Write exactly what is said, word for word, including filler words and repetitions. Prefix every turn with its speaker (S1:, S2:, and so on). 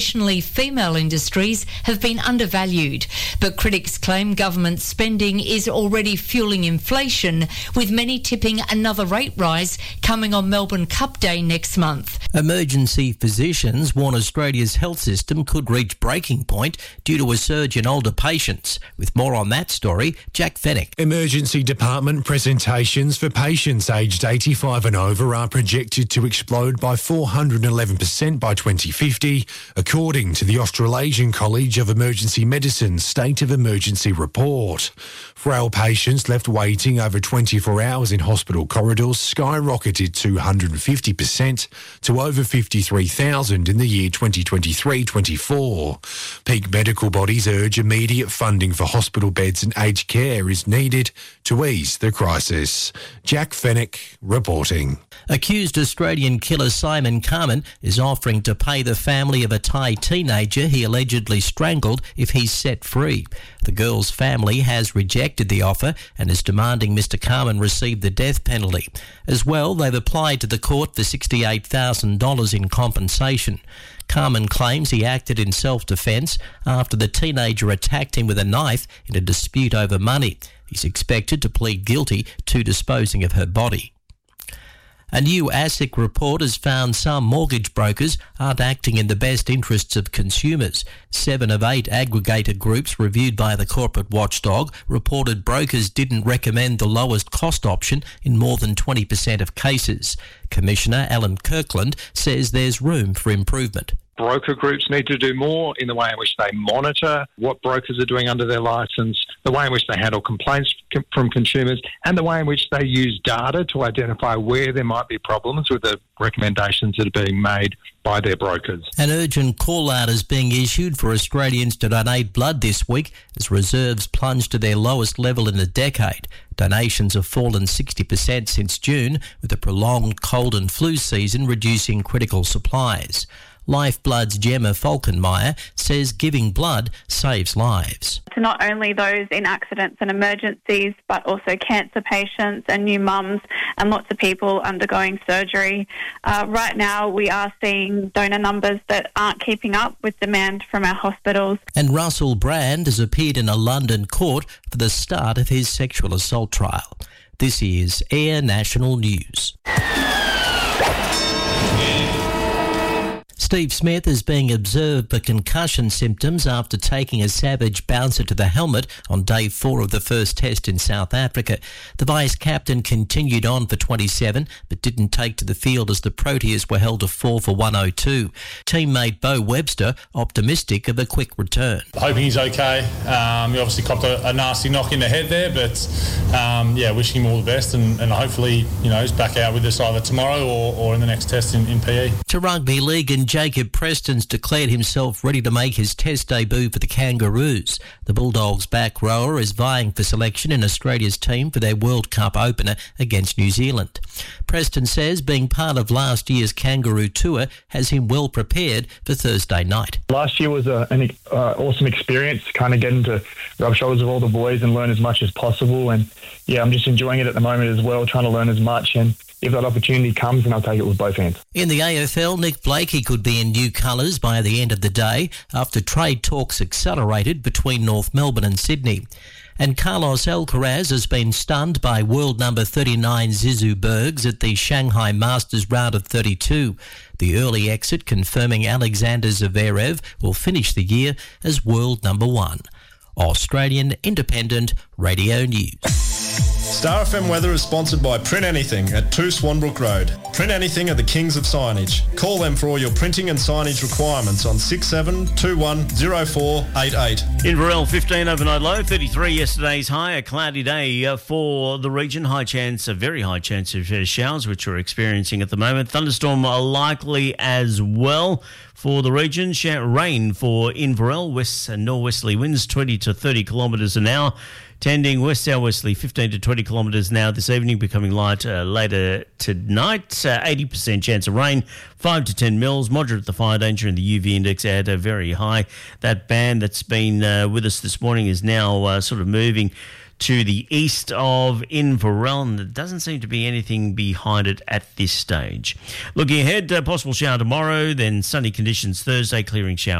S1: Traditionally, female industries have been undervalued, but critics claim government spending is already fueling inflation, with many tipping another rate rise coming on Melbourne Cup Day next month.
S2: Emergency physicians warn Australia's health system could reach breaking point due to a surge in older patients. With more on that story, Jack Fennick.
S3: Emergency department presentations for patients aged eighty-five and over are projected to explode by four hundred eleven percent by twenty fifty, according to the Australasian College of Emergency Medicine's State of Emergency report. Frail patients left waiting over twenty-four hours in hospital corridors skyrocketed two hundred fifty percent to over fifty-three thousand in the year twenty twenty-three twenty-four. Peak medical bodies urge immediate funding for hospital beds and aged care is needed to ease the crisis. Jack Fennick reporting.
S2: Accused Australian killer Simon Carman is offering to pay the family of a Thai teenager he allegedly strangled if he's set free. The girl's family has rejected the offer and is demanding Mister Carman receive the death penalty. As well, they've applied to the court for sixty-eight thousand dollars in compensation. Carman claims he acted in self-defence after the teenager attacked him with a knife in a dispute over money. He's expected to plead guilty to disposing of her body. A new ASIC report has found some mortgage brokers aren't acting in the best interests of consumers. Seven of eight aggregator groups reviewed by the corporate watchdog reported brokers didn't recommend the lowest cost option in more than twenty percent of cases. Commissioner Alan Kirkland says there's room for improvement.
S4: Broker groups need to do more in the way in which they monitor what brokers are doing under their licence, the way in which they handle complaints from consumers, and the way in which they use data to identify where there might be problems with the recommendations that are being made by their brokers.
S2: An urgent call-out is being issued for Australians to donate blood this week as reserves plunge to their lowest level in a decade. Donations have fallen sixty percent since June, with a prolonged cold and flu season reducing critical supplies. Lifeblood's Gemma Falkenmeyer says giving blood saves lives.
S5: To not only those in accidents and emergencies, but also cancer patients and new mums and lots of people undergoing surgery. Uh, right now, we are seeing donor numbers that aren't keeping up with demand from our hospitals.
S2: And Russell Brand has appeared in a London court for the start of his sexual assault trial. This is Air National News. Steve Smith is being observed for concussion symptoms after taking a savage bouncer to the helmet on day four of the first test in South Africa. The vice-captain continued on for twenty-seven but didn't take to the field as the Proteas were held to four for one oh two. Teammate Bo Webster optimistic of a quick return.
S6: Hoping he's okay. Um, he obviously copped a, a nasty knock in the head there, but um, yeah, wishing him all the best and, and hopefully, you know, he's back out with us either tomorrow or, or in the next test in, in P E.
S2: To rugby league, and Jacob Preston's declared himself ready to make his test debut for the Kangaroos. The Bulldogs' back rower is vying for selection in Australia's team for their World Cup opener against New Zealand. Preston says being part of last year's Kangaroo tour has him well prepared for Thursday night.
S7: Last year was a, an uh, awesome experience, kind of getting to rub shoulders with all the boys and learn as much as possible. And yeah, I'm just enjoying it at the moment as well, trying to learn as much. And if that opportunity comes, then I'll take it with both hands.
S2: In the A F L, Nick Blakey could be in new colours by the end of the day after trade talks accelerated between North Melbourne and Sydney. And Carlos Alcaraz has been stunned by world number thirty-nine Zizou Bergs at the Shanghai Masters round of thirty-two. The early exit confirming Alexander Zverev will finish the year as world number one. Australian Independent Radio News.
S8: Star F M weather is sponsored by Print Anything at two Swanbrook Road. Print Anything are the kings of signage. Call them for all your printing and signage requirements on six seven two one zero four eight eight.
S9: Inverell fifteen overnight low, thirty-three yesterday's high. A cloudy day uh, for the region. High chance, a very high chance of uh, showers, which we're experiencing at the moment. Thunderstorm are likely as well for the region. Rain for Inverell. West and northwesterly winds twenty to thirty kilometres an hour. Tending west-southwesterly fifteen to twenty kilometres now this evening, becoming light uh, later tonight. Uh, eighty percent chance of rain, five to ten mils. Moderate the fire danger and the U V index at a very high. That band that's been uh, with us this morning is now uh, sort of moving to the east of Inverell, and there doesn't seem to be anything behind it at this stage. Looking ahead, uh, possible shower tomorrow, then sunny conditions Thursday, clearing shower